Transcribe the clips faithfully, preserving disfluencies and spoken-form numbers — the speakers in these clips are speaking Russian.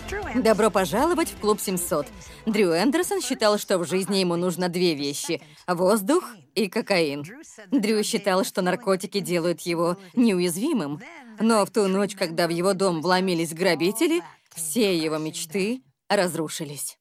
Добро пожаловать в клуб семьсот. Дрю Эндерсон считал, что в жизни ему нужно две вещи — воздух и кокаин. Дрю считал, что наркотики делают его неуязвимым. Но в ту ночь, когда в его дом вломились грабители, все его мечты разрушились.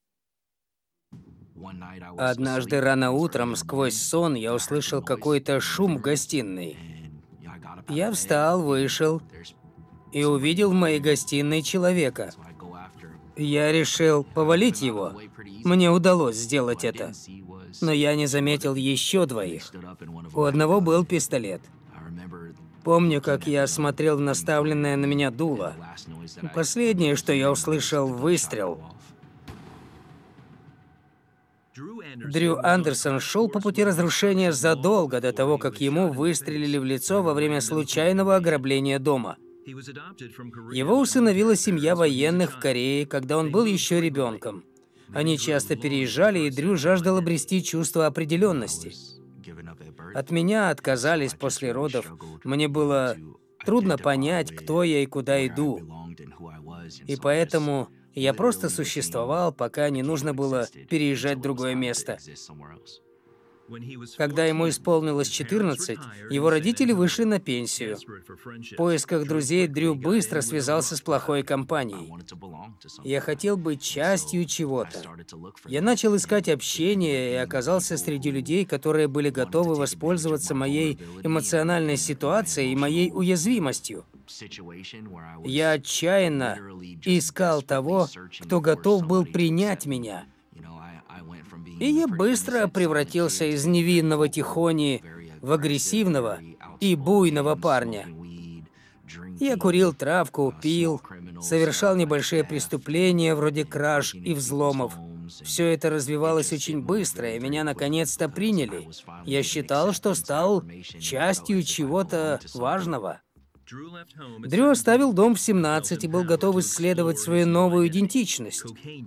Однажды рано утром сквозь сон я услышал какой-то шум в гостиной. Я встал, вышел и увидел в моей гостиной человека. Я решил повалить его. Мне удалось сделать это. Но я не заметил еще двоих. У одного был пистолет. Помню, как я смотрел в наставленное на меня дуло. Последнее, что я услышал — выстрел. Дрю Андерсон шел по пути разрушения задолго до того, как ему выстрелили в лицо во время случайного ограбления дома. Его усыновила семья военных в Корее, когда он был еще ребенком. Они часто переезжали, и Дрю жаждал обрести чувство определенности. От меня отказались после родов. Мне было трудно понять, кто я и куда иду. И поэтому я просто существовал, пока не нужно было переезжать в другое место. Когда ему исполнилось четырнадцать, его родители вышли на пенсию. В поисках друзей Дрю быстро связался с плохой компанией. Я хотел быть частью чего-то. Я начал искать общение и оказался среди людей, которые были готовы воспользоваться моей эмоциональной ситуацией и моей уязвимостью. Я отчаянно искал того, кто готов был принять меня. И я быстро превратился из невинного тихони в агрессивного и буйного парня. Я курил травку, пил, совершал небольшие преступления вроде краж и взломов. Все это развивалось очень быстро, и меня наконец-то приняли. Я считал, что стал частью чего-то важного. Дрю оставил дом в семнадцать и был готов исследовать свою новую идентичность.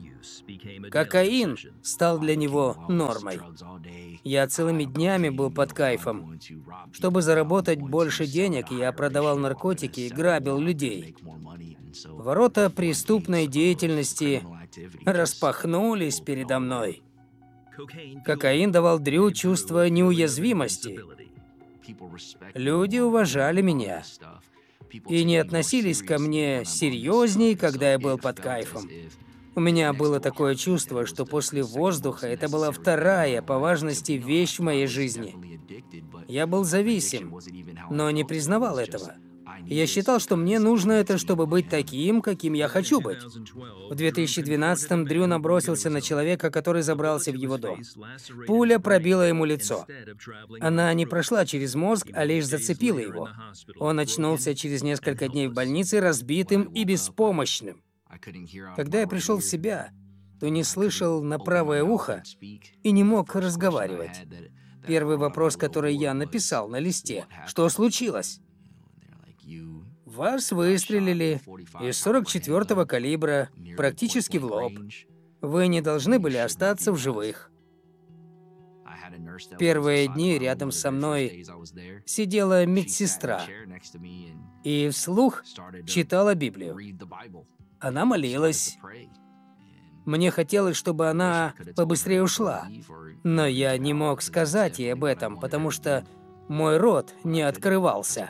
Кокаин стал для него нормой. Я целыми днями был под кайфом. Чтобы заработать больше денег, я продавал наркотики и грабил людей. Ворота преступной деятельности распахнулись передо мной. Кокаин давал Дрю чувство неуязвимости. Люди уважали меня и не относились ко мне серьезней, когда я был под кайфом. У меня было такое чувство, что после воздуха это была вторая по важности вещь в моей жизни. Я был зависим, но не признавал этого. Я считал, что мне нужно это, чтобы быть таким, каким я хочу быть. В две тысячи двенадцатом Дрю набросился на человека, который забрался в его дом. Пуля пробила ему лицо. Она не прошла через мозг, а лишь зацепила его. Он очнулся через несколько дней в больнице разбитым и беспомощным. Когда я пришел в себя, то не слышал на правое ухо и не мог разговаривать. Первый вопрос, который я написал на листе: что случилось? Вас выстрелили из сорок четвёртого калибра практически в лоб. Вы не должны были остаться в живых. В первые дни рядом со мной сидела медсестра и вслух читала Библию. Она молилась. Мне хотелось, чтобы она побыстрее ушла, но я не мог сказать ей об этом, потому что мой рот не открывался.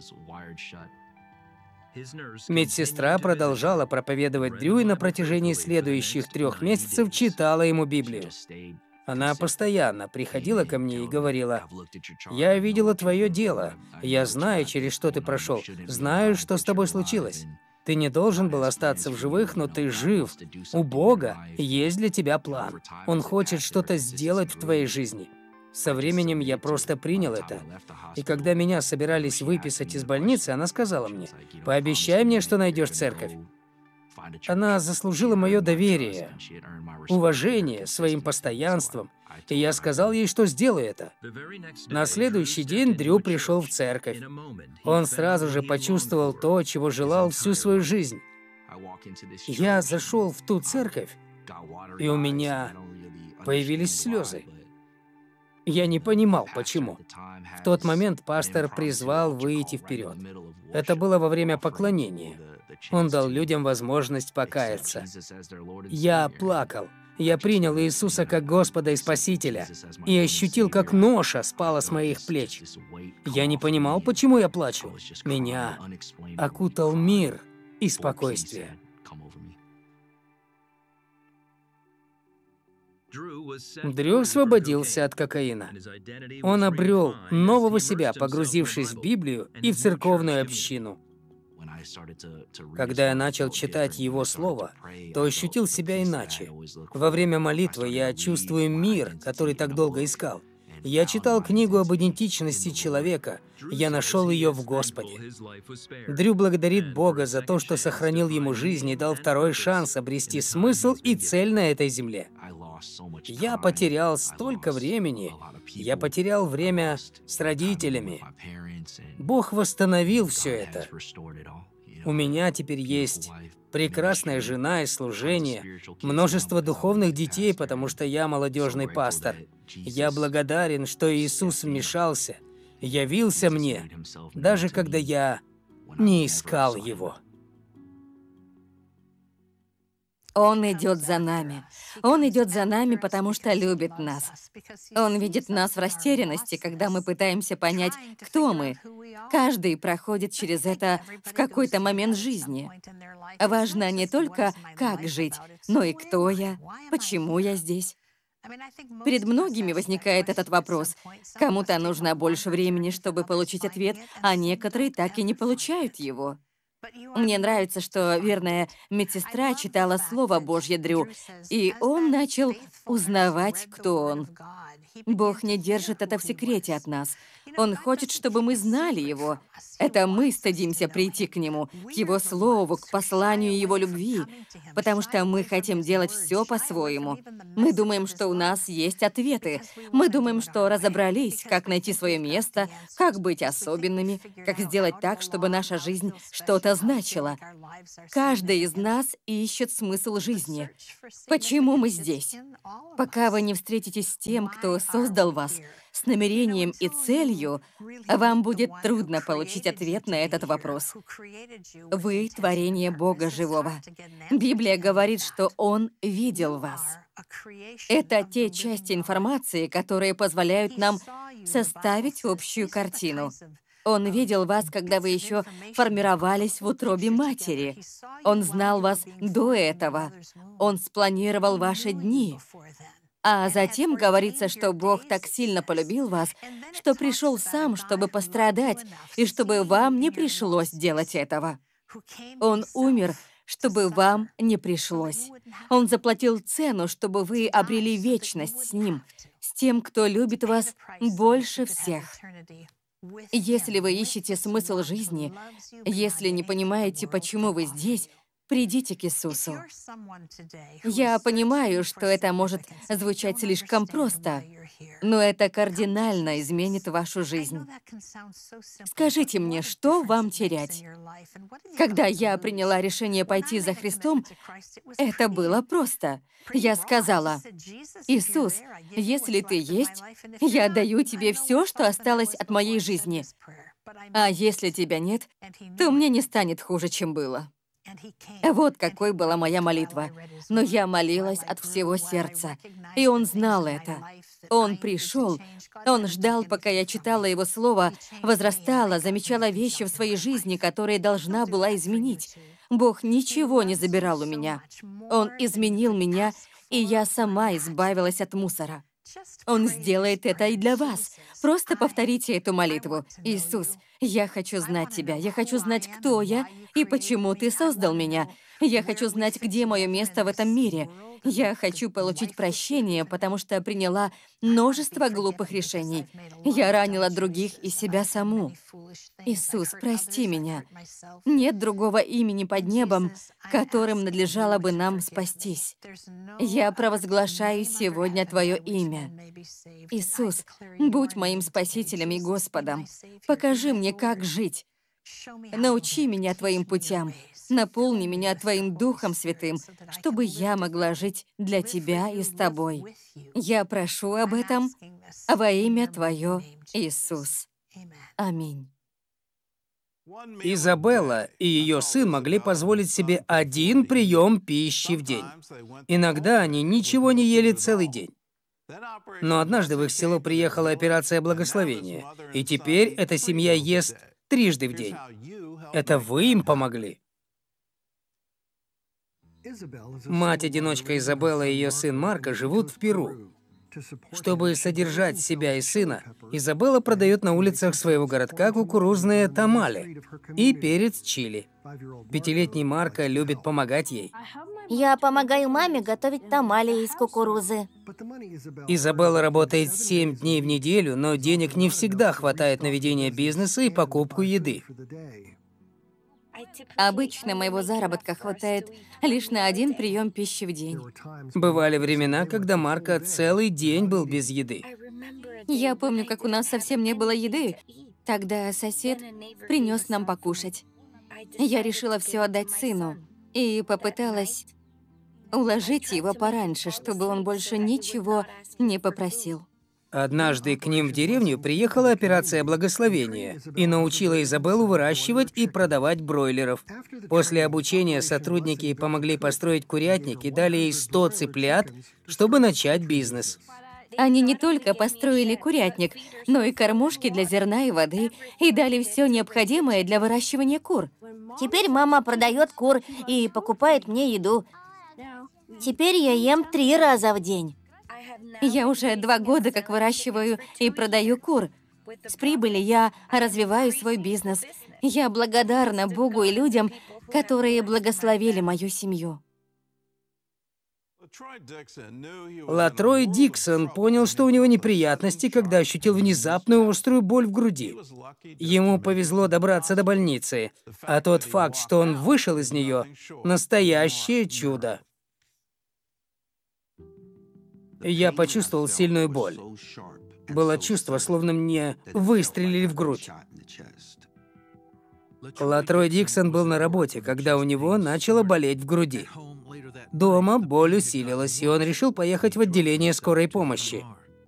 Медсестра продолжала проповедовать Дрю и на протяжении следующих трех месяцев читала ему Библию. Она постоянно приходила ко мне и говорила: «Я видела твое дело, я знаю, через что ты прошел, знаю, что с тобой случилось. Ты не должен был остаться в живых, но ты жив. У Бога есть для тебя план. Он хочет что-то сделать в твоей жизни». Со временем я просто принял это. И когда меня собирались выписать из больницы, она сказала мне: «Пообещай мне, что найдешь церковь». Она заслужила мое доверие, уважение своим постоянством, и я сказал ей, что сделаю это. На следующий день Дрю пришел в церковь. Он сразу же почувствовал то, чего желал всю свою жизнь. Я зашел в ту церковь, и у меня появились слезы. Я не понимал, почему. В тот момент пастор призвал выйти вперед. Это было во время поклонения. Он дал людям возможность покаяться. Я плакал. Я принял Иисуса как Господа и Спасителя и ощутил, как ноша спала с моих плеч. Я не понимал, почему я плачу. Меня окутал мир и спокойствие. Дрю освободился от кокаина. Он обрел нового себя, погрузившись в Библию и в церковную общину. Когда я начал читать Его Слово, то ощутил себя иначе. Во время молитвы я чувствую мир, который так долго искал. Я читал книгу об идентичности человека. Я нашел ее в Господе. Дрю благодарит Бога за то, что сохранил ему жизнь и дал второй шанс обрести смысл и цель на этой земле. Я потерял столько времени. Я потерял время с родителями. Бог восстановил все это. У меня теперь есть прекрасная жена и служение, множество духовных детей, потому что я молодежный пастор. Я благодарен, что Иисус вмешался, явился мне, даже когда я не искал Его. Он идет за нами. Он идет за нами, потому что любит нас. Он видит нас в растерянности, когда мы пытаемся понять, кто мы. Каждый проходит через это в какой-то момент жизни. Важно не только, как жить, но и кто я, почему я здесь. Перед многими возникает этот вопрос. Кому-то нужно больше времени, чтобы получить ответ, а некоторые так и не получают его. Мне нравится, что верная медсестра читала Слово Божье Дрю, и он начал узнавать, кто он. Бог не держит это в секрете от нас. Он хочет, чтобы мы знали Его. Это мы стыдимся прийти к Нему, к Его Слову, к посланию Его любви, потому что мы хотим делать все по-своему. Мы думаем, что у нас есть ответы. Мы думаем, что разобрались, как найти свое место, как быть особенными, как сделать так, чтобы наша жизнь что-то значила. Каждый из нас ищет смысл жизни. Почему мы здесь? Пока вы не встретитесь с тем, кто создал вас, с намерением и целью, вам будет трудно получить ответ на этот вопрос. Вы — творение Бога живого. Библия говорит, что Он видел вас. Это те части информации, которые позволяют нам составить общую картину. Он видел вас, когда вы еще формировались в утробе матери. Он знал вас до этого. Он спланировал ваши дни. А затем говорится, что Бог так сильно полюбил вас, что пришел сам, чтобы пострадать, и чтобы вам не пришлось делать этого. Он умер, чтобы вам не пришлось. Он заплатил цену, чтобы вы обрели вечность с Ним, с тем, кто любит вас больше всех. Если вы ищете смысл жизни, если не понимаете, почему вы здесь, придите к Иисусу. Я понимаю, что это может звучать слишком просто, но это кардинально изменит вашу жизнь. Скажите мне, что вам терять? Когда я приняла решение пойти за Христом, это было просто. Я сказала: «Иисус, если Ты есть, я даю Тебе все, что осталось от моей жизни. А если Тебя нет, то мне не станет хуже, чем было». Вот какой была моя молитва. Но я молилась от всего сердца, и Он знал это. Он пришел, Он ждал, пока я читала Его Слово, возрастала, замечала вещи в своей жизни, которые должна была изменить. Бог ничего не забирал у меня. Он изменил меня, и я сама избавилась от мусора. Он сделает это и для вас. Просто повторите эту молитву. «Иисус, я хочу знать Тебя. Я хочу знать, кто я и почему Ты создал меня. Я хочу знать, где мое место в этом мире. Я хочу получить прощение, потому что приняла множество глупых решений. Я ранила других и себя саму. Иисус, прости меня. Нет другого имени под небом, которым надлежало бы нам спастись. Я провозглашаю сегодня Твое имя. Иисус, будь моим Спасителем и Господом. Покажи мне, как жить. Научи меня Твоим путям. Наполни меня Твоим Духом Святым, чтобы я могла жить для Тебя и с Тобой. Я прошу об этом во имя Твое, Иисус. Аминь. Изабелла и ее сын могли позволить себе один прием пищи в день. Иногда они ничего не ели целый день. Но однажды в их село приехала операция благословения, и теперь эта семья ест трижды в день. Это вы им помогли. Мать-одиночка Изабелла и ее сын Марко живут в Перу. Чтобы содержать себя и сына, Изабелла продает на улицах своего городка кукурузные тамали и перец чили. Пятилетний Марко любит помогать ей. Я помогаю маме готовить тамали из кукурузы. Изабелла работает семь дней в неделю, но денег не всегда хватает на ведение бизнеса и покупку еды. Обычно моего заработка хватает лишь на один прием пищи в день. Бывали времена, когда Марко целый день был без еды. Я помню, как у нас совсем не было еды. Тогда сосед принес нам покушать. Я решила все отдать сыну и попыталась уложить его пораньше, чтобы он больше ничего не попросил. Однажды к ним в деревню приехала операция благословения и научила Изабеллу выращивать и продавать бройлеров. После обучения сотрудники помогли построить курятник и дали ей сто цыплят, чтобы начать бизнес. Они не только построили курятник, но и кормушки для зерна и воды, и дали все необходимое для выращивания кур. Теперь мама продает кур и покупает мне еду. Теперь я ем три раза в день. Я уже два года как выращиваю и продаю кур. С прибыли я развиваю свой бизнес. Я благодарна Богу и людям, которые благословили мою семью. Латрой Диксон понял, что у него неприятности, когда ощутил внезапную острую боль в груди. Ему повезло добраться до больницы, а тот факт, что он вышел из нее, настоящее чудо. Я почувствовал сильную боль. Было чувство, словно мне выстрелили в грудь. Латрой Диксон был на работе, когда у него начало болеть в груди. Дома боль усилилась, и он решил поехать в отделение скорой помощи.